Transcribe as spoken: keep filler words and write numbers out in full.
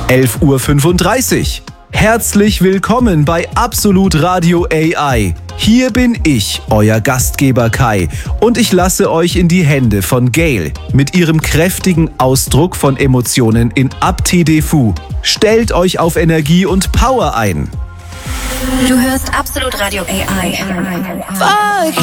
elf Uhr fünfunddreißig. Herzlich willkommen bei Absolut Radio A I. Hier bin ich, euer Gastgeber Kai, und ich lasse euch in die Hände von Gail mit ihrem kräftigen Ausdruck von Emotionen in Apti Defu. Stellt euch auf Energie und Power ein. Du hörst Absolut Radio A I. Fuck